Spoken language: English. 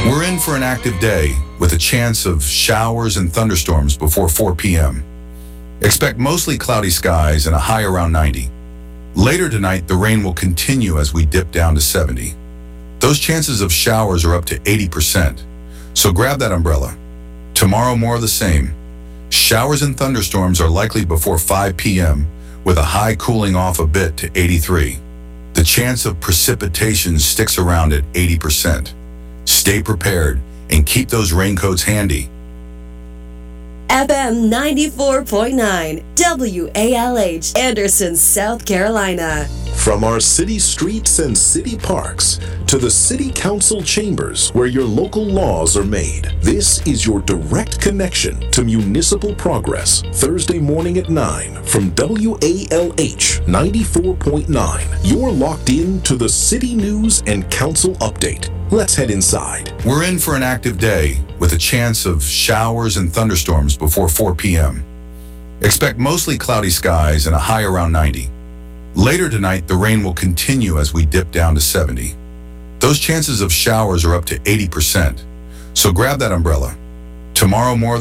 We're in for an active day with a chance of showers and thunderstorms before 4 p.m. Expect mostly cloudy skies and a high around 90. Later tonight, the rain will continue as we dip down to 70. Those chances of showers are up to 80%, so grab that umbrella. Tomorrow, more of the same. Showers and thunderstorms are likely before 5 p.m., with a high cooling off a bit to 83. The chance of precipitation sticks around at 80%. Stay prepared and keep those raincoats handy. FM 94.9 WALH, Anderson, South Carolina. From our city streets and city parks to the city council chambers where your local laws are made, this is your direct connection to municipal progress. Thursday morning at 9 from WALH 94.9. You're locked in to the city news and council update. Let's head inside. We're in for an active day with a chance of showers and thunderstorms before 4 p.m. Expect mostly cloudy skies and a high around 90. Later tonight, the rain will continue as we dip down to 70. Those chances of showers are up to 80%, so grab that umbrella. Tomorrow, more